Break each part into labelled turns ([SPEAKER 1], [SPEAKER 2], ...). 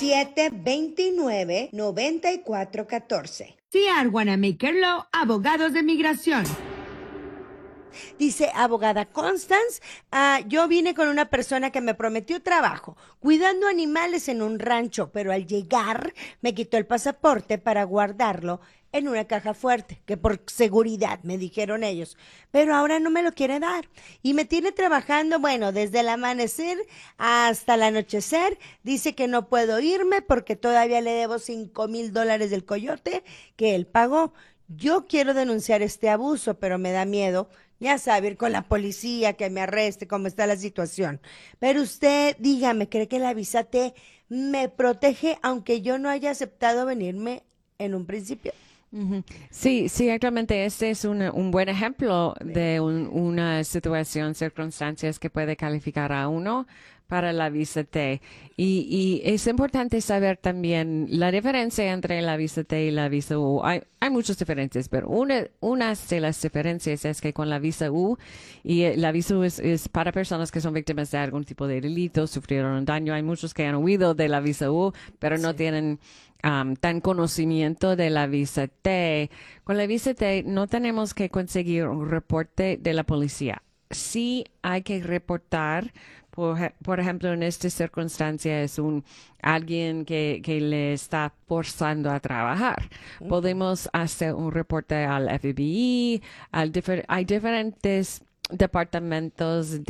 [SPEAKER 1] 729-9414.
[SPEAKER 2] C.R. Wanamaker Law, abogados de migración.
[SPEAKER 1] Dice abogada Constance, yo vine con una persona que me prometió trabajo, cuidando animales en un rancho, pero al llegar me quitó el pasaporte para guardarlo en una caja fuerte, que por seguridad me dijeron ellos, pero ahora no me lo quiere dar y me tiene trabajando, bueno, desde el amanecer hasta el anochecer. Dice que no puedo irme porque todavía le debo $5,000 del coyote que él pagó. Yo quiero denunciar este abuso, pero me da miedo, ya sabe, ir con la policía, que me arreste, cómo está la situación. Pero usted, dígame, ¿cree que la visa T me protege aunque yo no haya aceptado venirme en un principio?
[SPEAKER 3] Ujú. Sí, sí, actualmente este es un buen ejemplo de una situación, circunstancias que puede calificar a uno para la visa T. Y es importante saber también la diferencia entre la visa T y la visa U. Hay muchas diferencias, pero una de las diferencias es que con la visa U, la visa U es para personas que son víctimas de algún tipo de delito, sufrieron daño. Hay muchos que han huido de la visa U, pero no tienen tan conocimiento de la visa T. Con la visa T no tenemos que conseguir un reporte de la policía. Sí hay que reportar, por ejemplo, en esta circunstancia es alguien que le está forzando a trabajar. Podemos hacer un reporte al FBI, hay diferentes departamentos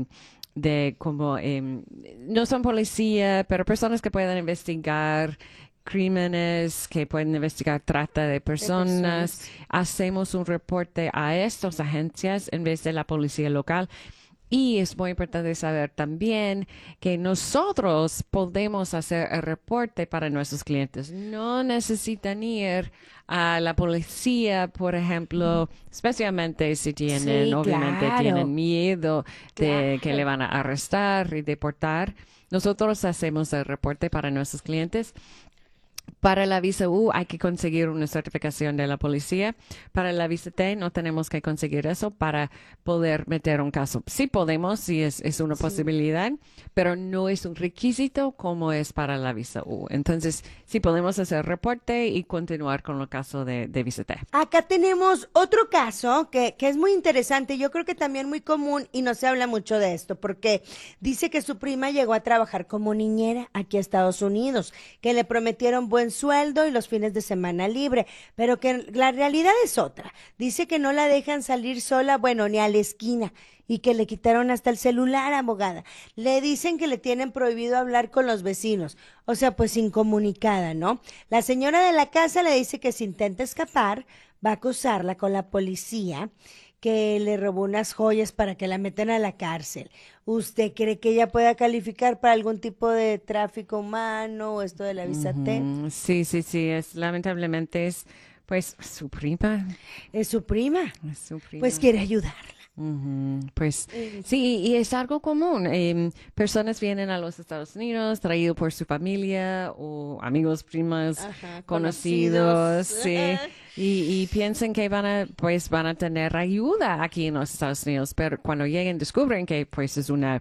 [SPEAKER 3] de como, no son policía, pero personas que pueden investigar crímenes, que pueden investigar trata de personas. Hacemos un reporte a estas agencias en vez de la policía local. Y es muy importante saber también que nosotros podemos hacer el reporte para nuestros clientes. No necesitan ir a la policía, por ejemplo, especialmente si tienen, obviamente, tienen miedo de que le van a arrestar y deportar. Nosotros hacemos el reporte para nuestros clientes. Para la visa U hay que conseguir una certificación de la policía. Para la visa T no tenemos que conseguir eso para poder meter un caso. Sí podemos, sí es una posibilidad, pero no es un requisito como es para la visa U. Entonces, sí podemos hacer reporte y continuar con el caso de visa T.
[SPEAKER 1] Acá tenemos otro caso que es muy interesante, yo creo que también muy común y no se habla mucho de esto, porque dice que su prima llegó a trabajar como niñera aquí a Estados Unidos, que le prometieron buen sueldo y los fines de semana libre, pero que la realidad es otra. Dice que no la dejan salir sola, bueno, ni a la esquina, y que le quitaron hasta el celular, abogada. Le dicen que le tienen prohibido hablar con los vecinos, o sea, pues incomunicada, ¿no? La señora de la casa le dice que si intenta escapar, va a acusarla con la policía, que le robó unas joyas para que la metan a la cárcel. ¿Usted cree que ella pueda calificar para algún tipo de tráfico humano o esto de la visa T?
[SPEAKER 3] Sí, lamentablemente es, pues, su prima.
[SPEAKER 1] Es su prima.
[SPEAKER 3] Es su prima.
[SPEAKER 1] Pues quiere ayudarla.
[SPEAKER 3] Pues sí, y es algo común. Personas vienen a los Estados Unidos traído por su familia o amigos, primas, conocidos, sí, y piensan que van a tener ayuda aquí en los Estados Unidos, pero cuando lleguen descubren que pues es una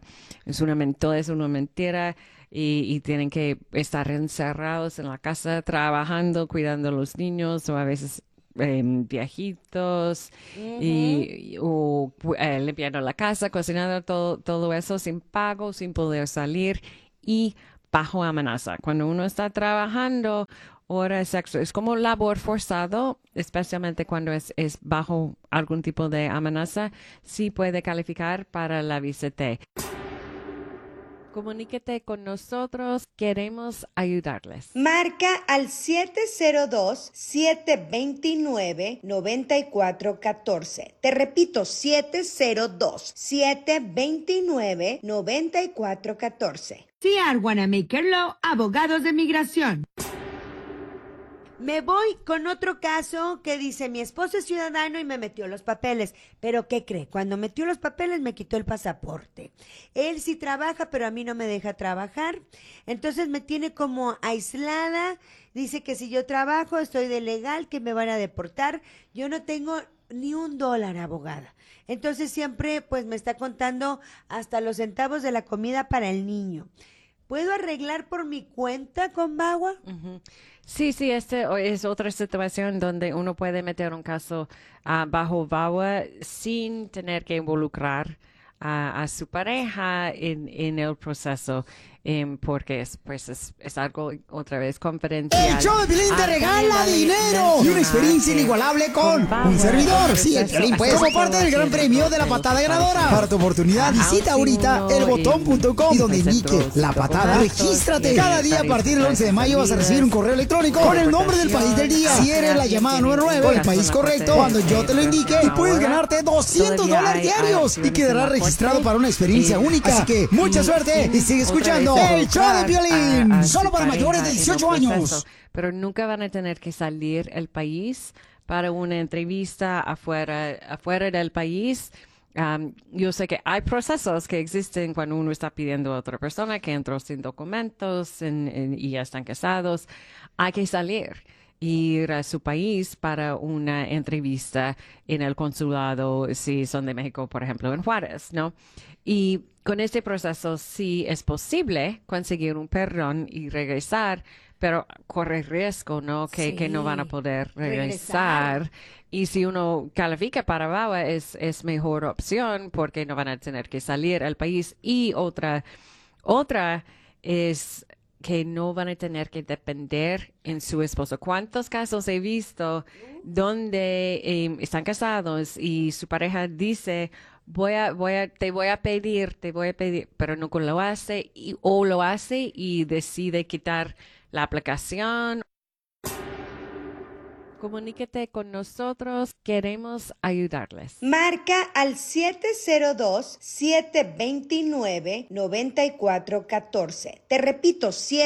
[SPEAKER 3] mentira. Y tienen que estar encerrados en la casa trabajando, cuidando a los niños o a veces viejitos o limpiando la casa, cocinando, todo eso sin pago, sin poder salir y bajo amenaza. Cuando uno está trabajando horas sexo, es como labor forzado, especialmente cuando es bajo algún tipo de amenaza, sí puede calificar para la visa T. Comuníquete con nosotros, queremos ayudarles.
[SPEAKER 1] Marca al 702-729-9414. Te repito, 702-729-9414.
[SPEAKER 2] C.R. Wanamaker Law, abogados de migración.
[SPEAKER 1] Me voy con otro caso que dice, mi esposo es ciudadano y me metió los papeles. ¿Pero qué cree? Cuando metió los papeles me quitó el pasaporte. Él sí trabaja, pero a mí no me deja trabajar. Entonces me tiene como aislada. Dice que si yo trabajo estoy de legal, que me van a deportar. Yo no tengo ni $1, abogada. Entonces siempre pues me está contando hasta los centavos de la comida para el niño. ¿puedo arreglar por mi cuenta con VAWA?
[SPEAKER 3] Sí, sí, este es otra situación donde uno puede meter un caso bajo VAWA sin tener que involucrar a su pareja en el proceso, porque es algo otra vez confidencial.
[SPEAKER 4] El show de Piolín te regala dinero y una experiencia inigualable con un servidor. Sí, el Piolín, pues, como parte del gran premio de la patada ganadora. Para tu oportunidad, visita ahorita elbotón.com y donde indique la patada, regístrate. Cada día a partir del 11 de mayo vas a recibir un correo electrónico con el nombre del país del día. Si eres la llamada número 9, el país correcto, cuando yo te lo indique, y puedes ganarte $200 diarios y quedarás registrado para una experiencia única. Así que mucha suerte y sigue escuchando el show de Piolín, solo para mayores de 18 años.
[SPEAKER 3] Pero nunca van a tener que salir el país para una entrevista afuera del país. Yo sé que hay procesos que existen cuando uno está pidiendo a otra persona que entró sin documentos y ya están casados. Hay que salir, ir a su país para una entrevista en el consulado, si son de México, por ejemplo, en Juárez, ¿no? Y con este proceso sí es posible conseguir un perdón y regresar, pero corre riesgo, ¿no? Que no van a poder regresar. Y si uno califica para VAWA es mejor opción porque no van a tener que salir al país. Y otra es que no van a tener que depender en su esposo. ¿Cuántos casos he visto donde están casados y su pareja dice, te voy a pedir, pero nunca lo hace o lo hace y decide quitar la aplicación? Comuníquete con nosotros, queremos ayudarles.
[SPEAKER 1] Marca al 702-729-9414. Te repito,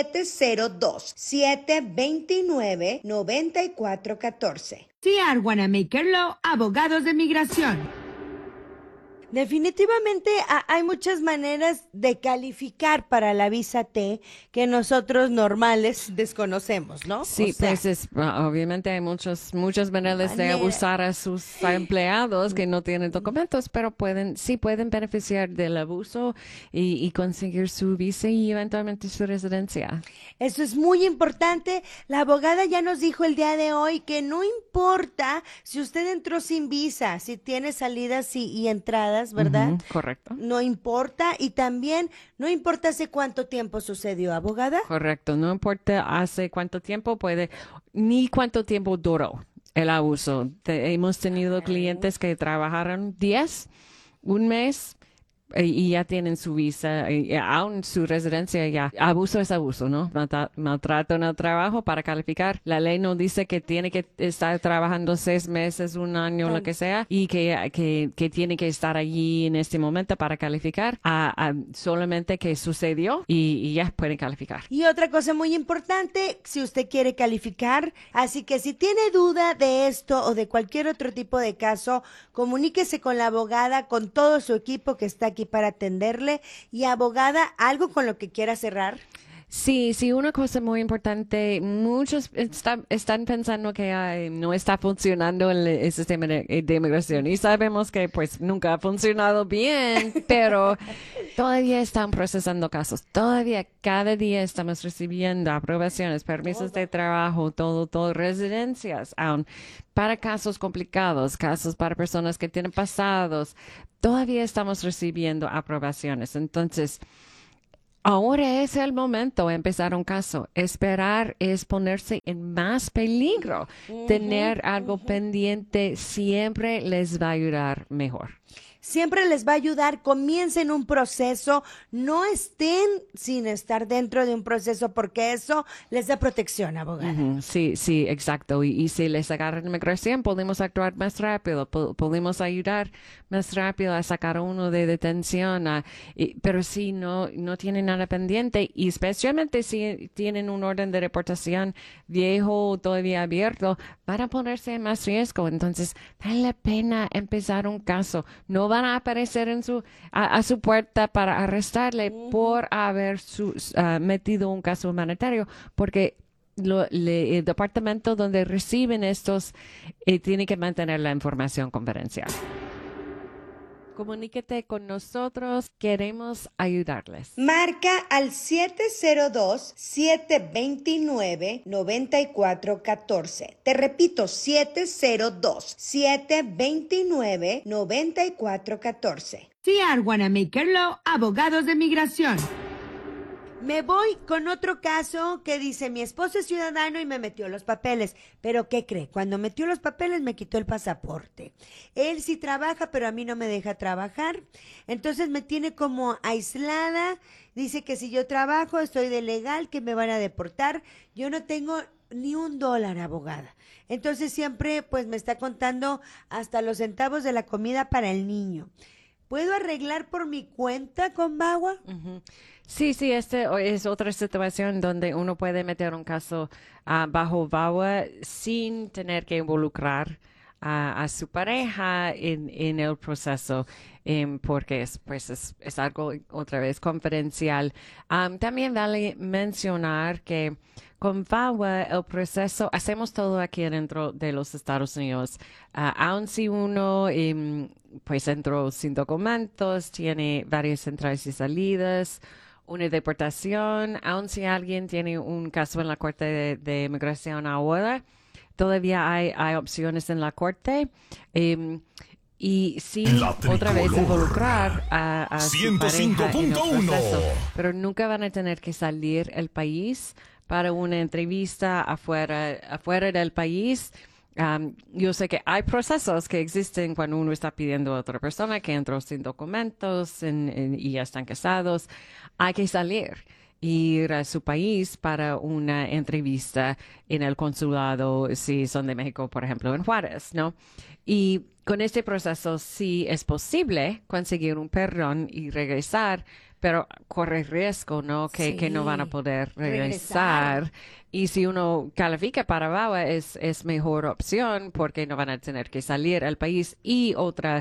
[SPEAKER 1] 702-729-9414.
[SPEAKER 2] CR Wanamaker Law, abogados de migración.
[SPEAKER 1] Definitivamente hay muchas maneras de calificar para la visa T que nosotros normales desconocemos, ¿no?
[SPEAKER 3] Sí, pues obviamente hay muchas maneras de abusar a sus empleados que no tienen documentos, pero pueden beneficiar del abuso y conseguir su visa y eventualmente su residencia.
[SPEAKER 1] Eso es muy importante. La abogada ya nos dijo el día de hoy que no importa si usted entró sin visa, si tiene salidas y entradas, ¿verdad?
[SPEAKER 3] Correcto.
[SPEAKER 1] No importa, y también no importa hace cuánto tiempo sucedió, abogada.
[SPEAKER 3] Correcto, no importa hace cuánto tiempo ni cuánto tiempo duró el abuso. Hemos tenido clientes que trabajaron 10, un mes, y ya tienen su visa, y aún su residencia ya. Abuso es abuso, ¿no? Maltrato en el trabajo para calificar. La ley no dice que tiene que estar trabajando 6 meses, un año, lo que sea, y que tiene que estar allí en este momento para calificar. Solamente que sucedió y ya pueden calificar.
[SPEAKER 1] Y otra cosa muy importante, si usted quiere calificar, así que si tiene duda de esto o de cualquier otro tipo de caso, comuníquese con la abogada, con todo su equipo que está aquí para atenderle. Y abogada, ¿algo con lo que quiera cerrar?
[SPEAKER 3] Sí, una cosa muy importante, muchos están pensando que no está funcionando el sistema de inmigración y sabemos que pues nunca ha funcionado bien, pero todavía están procesando casos, todavía cada día estamos recibiendo aprobaciones, permisos de trabajo, todo, residencias, aún para casos complicados, casos para personas que tienen pasados, todavía estamos recibiendo aprobaciones. Entonces, ahora es el momento de empezar un caso. Esperar es ponerse en más peligro. Tener algo pendiente siempre les va a ayudar mejor.
[SPEAKER 1] Siempre les va a ayudar. Comiencen un proceso, no estén sin estar dentro de un proceso porque eso les da protección, abogada.
[SPEAKER 3] Sí, exacto. Y si les agarran inmigración, podemos actuar más rápido, podemos ayudar más rápido a sacar a uno de detención. Pero si no tienen nada pendiente, y especialmente si tienen un orden de deportación viejo todavía abierto, van a ponerse en más riesgo. Entonces, vale la pena empezar un caso. No van a aparecer a su puerta para arrestarle por haber metido un caso humanitario, porque el departamento donde reciben estos tiene que mantener la información confidencial. Comuníquete con nosotros, queremos ayudarles.
[SPEAKER 1] Marca al 702-729-9414. Te repito, 702-729-9414.
[SPEAKER 2] CR Wanamaker Law, abogados de migración.
[SPEAKER 1] Me voy con otro caso que dice, mi esposo es ciudadano y me metió los papeles. Pero ¿qué cree? Cuando metió los papeles me quitó el pasaporte. Él sí trabaja, pero a mí no me deja trabajar. Entonces me tiene como aislada. Dice que si yo trabajo estoy de legal, que me van a deportar. Yo no tengo ni $1, abogada. Entonces siempre pues me está contando hasta los centavos de la comida para el niño. ¿Puedo arreglar por mi cuenta con VAWA?
[SPEAKER 3] Ujú. Sí, este es otra situación donde uno puede meter un caso bajo VAWA sin tener que involucrar a su pareja en el proceso, porque es algo otra vez confidencial. También vale mencionar que con VAWA el proceso, hacemos todo aquí dentro de los Estados Unidos. Aun si uno pues entró sin documentos, tiene varias entradas y salidas, una deportación, aun si alguien tiene un caso en la Corte de Inmigración ahora, todavía hay opciones en la Corte. Y sin otra vez involucrar a su pareja en el proceso. Pero nunca van a tener que salir del país para una entrevista afuera del país. Yo sé que hay procesos que existen cuando uno está pidiendo a otra persona que entró sin documentos y ya están casados. Hay que salir y ir a su país para una entrevista en el consulado, si son de México, por ejemplo, en Juárez, ¿no? Y con este proceso sí es posible conseguir un perdón y regresar, pero corre riesgo, ¿no? Que no van a poder regresar. Y si uno califica para VAWA es mejor opción porque no van a tener que salir al país. Y otra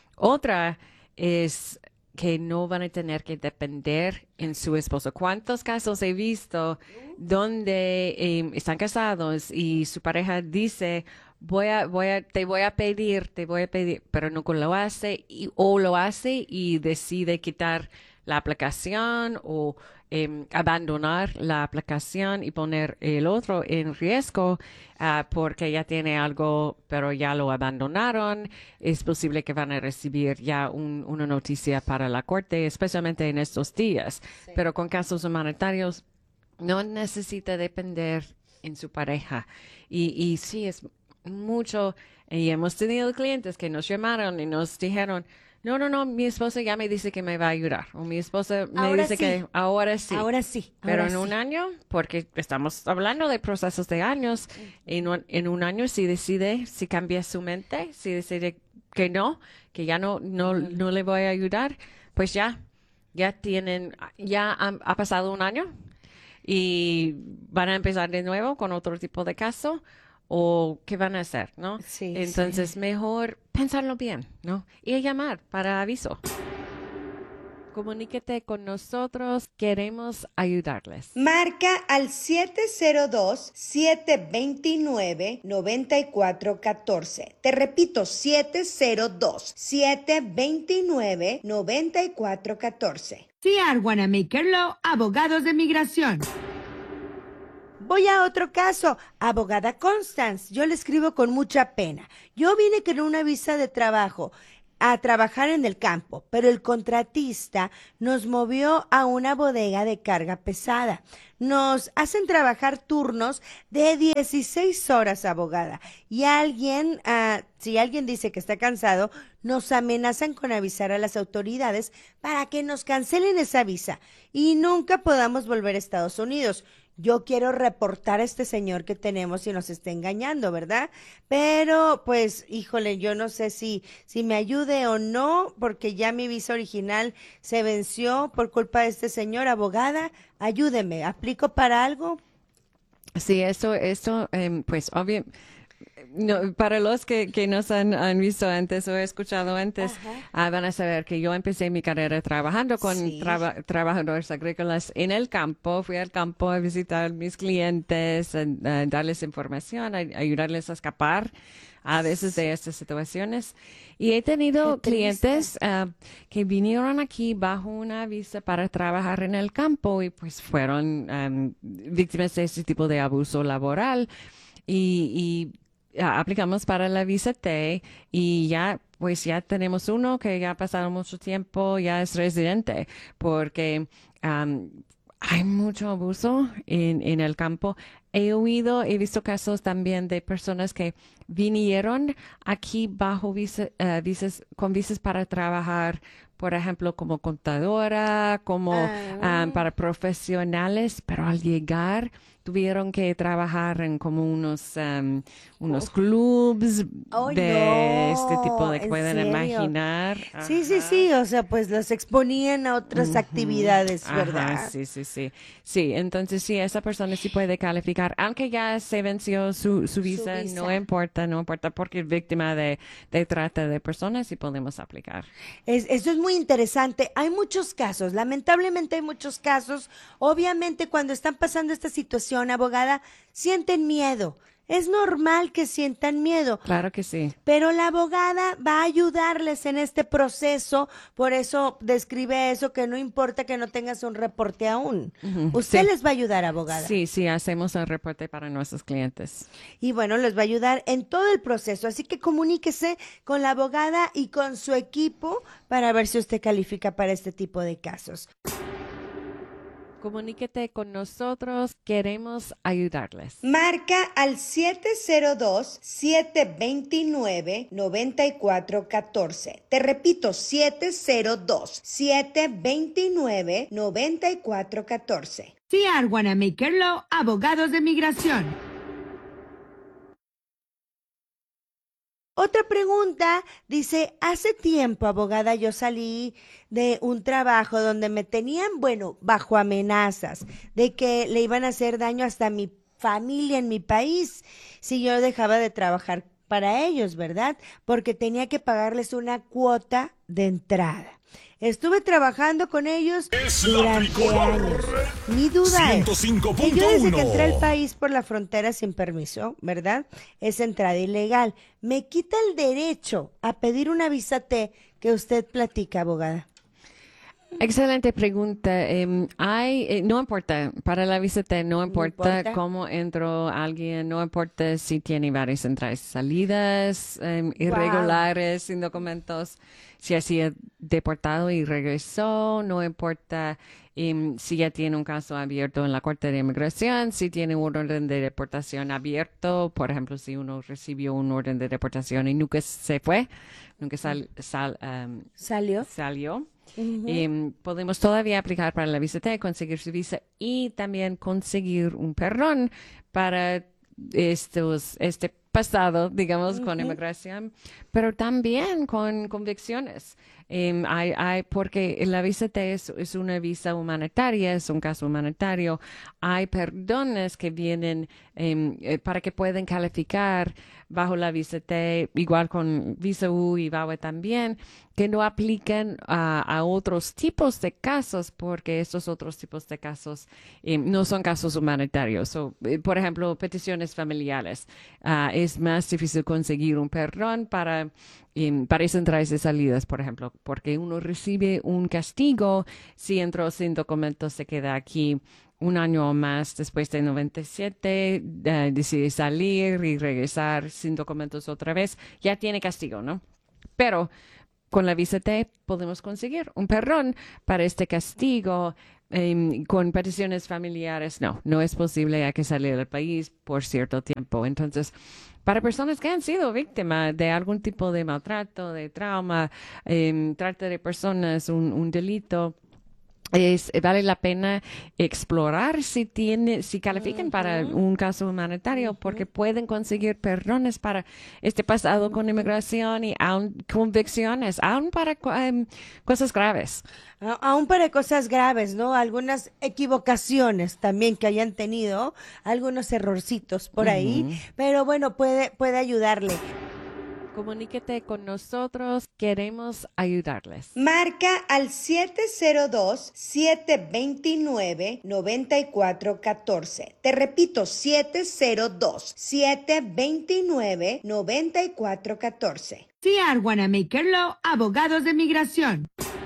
[SPEAKER 3] es que no van a tener que depender en su esposo. ¿Cuántos casos he visto donde están casados y su pareja dice, te voy a pedir, pero nunca lo hace, o lo hace y decide quitar la aplicación o abandonar la aplicación y poner el otro en riesgo porque ya tiene algo, pero ya lo abandonaron? Es posible que van a recibir ya una noticia para la corte, especialmente en estos días. Sí. Pero con casos humanitarios no necesita depender en su pareja. Y sí, es mucho. Y hemos tenido clientes que nos llamaron y nos dijeron, no, mi esposa ya me dice que me va a ayudar. O mi esposa me dice que ahora sí.
[SPEAKER 1] Ahora sí.
[SPEAKER 3] Pero en un año, porque estamos hablando de procesos de años, en un año si cambia su mente, si decide que ya no le voy a ayudar, pues ya ha pasado un año y van a empezar de nuevo con otro tipo de caso. ¿O qué van a hacer, no?
[SPEAKER 1] Sí,
[SPEAKER 3] entonces, mejor pensarlo bien, ¿no? Y llamar para aviso. Comuníquete con nosotros, queremos ayudarles.
[SPEAKER 1] Marca al 702-729-9414. Te repito, 702-729-9414.
[SPEAKER 2] CR Wanamaker Law, abogados de migración.
[SPEAKER 1] Voy a otro caso, abogada Constance. Yo le escribo con mucha pena. Yo vine con una visa de trabajo a trabajar en el campo, pero el contratista nos movió a una bodega de carga pesada. Nos hacen trabajar turnos de 16 horas, abogada. Y si alguien dice que está cansado, nos amenazan con avisar a las autoridades para que nos cancelen esa visa y nunca podamos volver a Estados Unidos. Yo quiero reportar a este señor que tenemos y nos está engañando, ¿verdad? Pero, pues, híjole, yo no sé si me ayude o no, porque ya mi visa original se venció por culpa de este señor. Abogada, ayúdeme, ¿aplico para algo?
[SPEAKER 3] Sí, esto, pues, obvio, No, para los que nos han visto antes o escuchado antes, van a saber que yo empecé mi carrera trabajando con trabajadores agrícolas en el campo. Fui al campo a visitar a mis clientes, a darles información, a ayudarles a escapar a veces de estas situaciones. Y he tenido clientes que vinieron aquí bajo una visa para trabajar en el campo y pues fueron víctimas de este tipo de abuso laboral. Y aplicamos para la visa T y ya tenemos uno que ya ha pasado mucho tiempo, ya es residente, porque hay mucho abuso en el campo. He visto casos también de personas que vinieron aquí bajo con visas para trabajar, por ejemplo, como contadora, como para profesionales, pero al llegar tuvieron que trabajar en como unos clubs este tipo de que pueden imaginar.
[SPEAKER 1] Sí, o sea, pues los exponían a otras actividades, ¿verdad?
[SPEAKER 3] Sí. Sí, entonces sí, esa persona sí puede calificar, aunque ya se venció su visa, no importa, porque es víctima de trata de personas y podemos aplicar.
[SPEAKER 1] Eso es muy interesante. Hay muchos casos, lamentablemente hay muchos casos. Obviamente cuando están pasando esta situación, abogada, sienten miedo. Es normal que sientan miedo.
[SPEAKER 3] Claro que sí.
[SPEAKER 1] Pero la abogada va a ayudarles en este proceso, por eso describe eso, que no importa que no tengas un reporte aún. Usted les va a ayudar, abogada.
[SPEAKER 3] Sí, hacemos el reporte para nuestros clientes.
[SPEAKER 1] Y bueno, les va a ayudar en todo el proceso, así que comuníquese con la abogada y con su equipo para ver si usted califica para este tipo de casos.
[SPEAKER 3] Comuníquete con nosotros, queremos ayudarles.
[SPEAKER 1] Marca al 702-729-9414. Te repito, 702-729-9414.
[SPEAKER 2] C.R. Wanamaker Law, abogados de migración.
[SPEAKER 1] Otra pregunta, dice, hace tiempo, abogada, yo salí de un trabajo donde me tenían, bajo amenazas de que le iban a hacer daño hasta a mi familia en mi país si yo dejaba de trabajar para ellos, ¿verdad? Porque tenía que pagarles una cuota de entrada. Estuve trabajando con ellos durante años. Mi duda es que yo desde que entré al país por la frontera sin permiso, ¿verdad? Es entrada ilegal. Me quita el derecho a pedir una visa T que usted platica, abogada.
[SPEAKER 3] Excelente pregunta. No importa, para la visa T no importa cómo entró alguien, no importa si tiene varias entradas y salidas irregulares, sin documentos, si ha sido deportado y regresó, no importa si ya tiene un caso abierto en la Corte de Inmigración, si tiene un orden de deportación abierto, por ejemplo, si uno recibió un orden de deportación y nunca se fue, nunca salió. Podemos todavía aplicar para la visa T, conseguir su visa y también conseguir un perdón para este pasado, digamos, con inmigración, pero también con convicciones. Porque la visa T es una visa humanitaria, es un caso humanitario. Hay perdones que vienen para que puedan calificar bajo la visa T, igual con visa U y VAWA también, que no aplican a otros tipos de casos, porque estos otros tipos de casos no son casos humanitarios. Por ejemplo, peticiones familiares. Es más difícil conseguir un perdón para esas entradas y salidas, por ejemplo, porque uno recibe un castigo si entró sin documentos, se queda aquí un año o más después de 97, decide salir y regresar sin documentos otra vez, ya tiene castigo, ¿no? Pero con la visa T podemos conseguir un perdón para este castigo. Con peticiones familiares, no es posible, hay que salir del país por cierto tiempo. Entonces, para personas que han sido víctimas de algún tipo de maltrato, de trauma, trata de personas, un delito, vale la pena explorar si califican para un caso humanitario, porque pueden conseguir perdones para este pasado con inmigración y aún convicciones, aún para cosas graves.
[SPEAKER 1] Aún para cosas graves, ¿no? Algunas equivocaciones también que hayan tenido, algunos errorcitos por ahí, pero bueno, puede ayudarle.
[SPEAKER 3] Comuníquete con nosotros, queremos ayudarles.
[SPEAKER 1] Marca al 702-729-9414. Te repito, 702-729-9414.
[SPEAKER 2] C.R. Wanamaker Law, abogados de migración.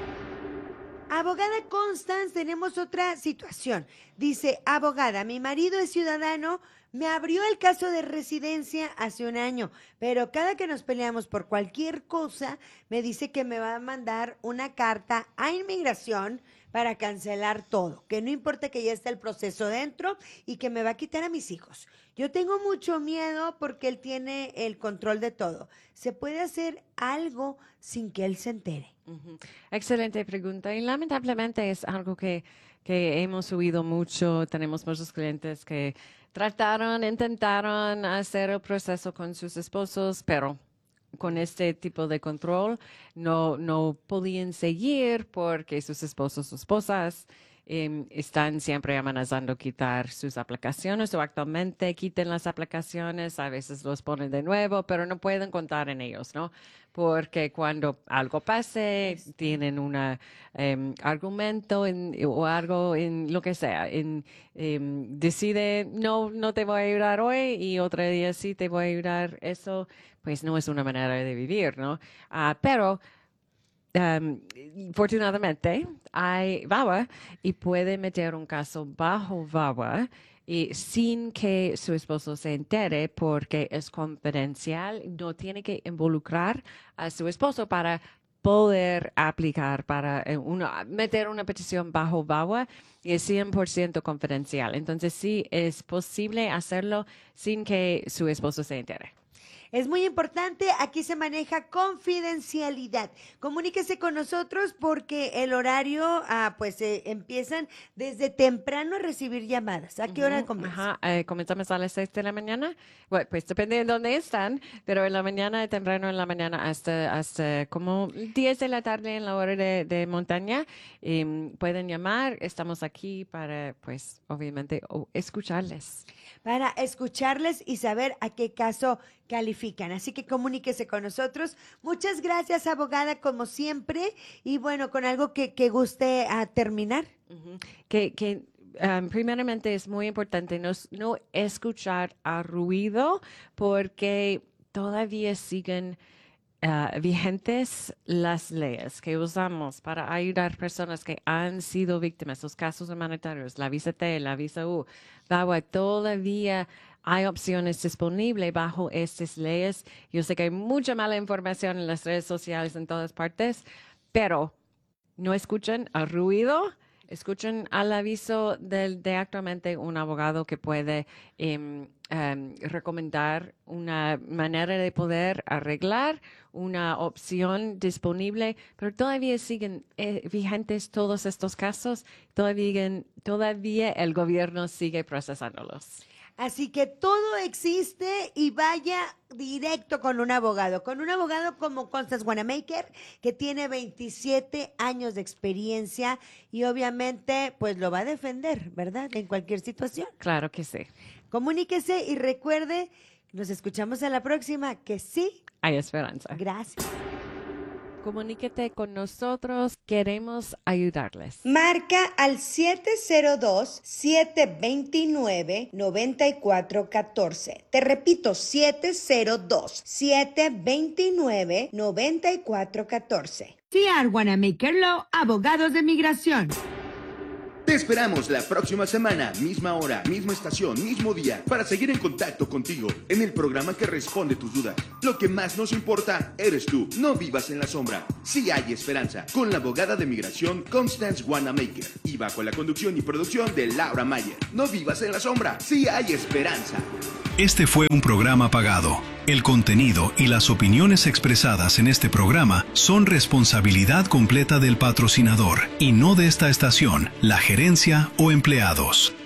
[SPEAKER 1] Abogada Constance, tenemos otra situación. Dice, abogada, mi marido es ciudadano, me abrió el caso de residencia hace un año, pero cada que nos peleamos por cualquier cosa, me dice que me va a mandar una carta a inmigración para cancelar todo, que no importa que ya esté el proceso dentro y que me va a quitar a mis hijos. Yo tengo mucho miedo porque él tiene el control de todo. ¿Se puede hacer algo sin que él se entere?
[SPEAKER 3] Excelente pregunta, y lamentablemente es algo que hemos oído mucho. Tenemos muchos clientes que intentaron hacer el proceso con sus esposos, pero con este tipo de control no podían seguir porque sus esposos o esposas están siempre amenazando quitar sus aplicaciones, o actualmente quiten las aplicaciones, a veces los ponen de nuevo, pero no pueden contar en ellos, ¿no? Porque cuando algo pase, tienen un argumento o algo en lo que sea, decide no te voy a ayudar hoy y otro día sí te voy a ayudar. Eso pues no es una manera de vivir, ¿no? Pero afortunadamente hay VAWA y puede meter un caso bajo VAWA y sin que su esposo se entere, porque es confidencial. No tiene que involucrar a su esposo para poder aplicar para meter una petición bajo VAWA, y es 100% confidencial. Entonces sí es posible hacerlo sin que su esposo se entere.
[SPEAKER 1] Es muy importante, aquí se maneja confidencialidad. Comuníquese con nosotros porque el horario, empiezan desde temprano a recibir llamadas. ¿A qué hora comienza?
[SPEAKER 3] Comenzamos a las 6 de la mañana. Bueno, pues depende de dónde están, pero en la mañana, temprano en la mañana hasta como 10 de la tarde en la hora de montaña. Pueden llamar, estamos aquí para, pues, obviamente, escucharles.
[SPEAKER 1] Para escucharles y saber a qué caso califican. Así que comuníquese con nosotros. Muchas gracias, abogada, como siempre. Y bueno, con algo que guste terminar.
[SPEAKER 3] Primeramente es muy importante no escuchar a ruido, porque todavía siguen vigentes las leyes que usamos para ayudar personas que han sido víctimas, los casos humanitarios, la visa T, la visa U, VAWA. Todavía hay opciones disponibles bajo estas leyes. Yo sé que hay mucha mala información en las redes sociales en todas partes, pero no escuchen al ruido. Escuchen al aviso de actualmente un abogado que puede recomendar una manera de poder arreglar, una opción disponible, pero todavía siguen vigentes todos estos casos, todavía el gobierno sigue procesándolos.
[SPEAKER 1] Así que todo existe y vaya directo con un abogado como Constance Wanamaker, que tiene 27 años de experiencia y obviamente pues lo va a defender, ¿verdad? En cualquier situación.
[SPEAKER 3] Claro que sí.
[SPEAKER 1] Comuníquese y recuerde, nos escuchamos a la próxima, que sí
[SPEAKER 3] hay esperanza.
[SPEAKER 1] Gracias.
[SPEAKER 3] Comuníquete con nosotros, queremos ayudarles.
[SPEAKER 1] Marca al 702-729-9414. Te repito, 702-729-9414.
[SPEAKER 2] C.R. Wanamaker Law, abogados de migración.
[SPEAKER 5] Te esperamos la próxima semana, misma hora, misma estación, mismo día, para seguir en contacto contigo en el programa que responde tus dudas. Lo que más nos importa eres tú. No vivas en la sombra. Sí hay esperanza. Con la abogada de migración Constance Wanamaker y bajo la conducción y producción de Laura Mayer. No vivas en la sombra. Sí hay esperanza.
[SPEAKER 6] Este fue un programa pagado. El contenido y las opiniones expresadas en este programa son responsabilidad completa del patrocinador y no de esta estación, la gerencia o empleados.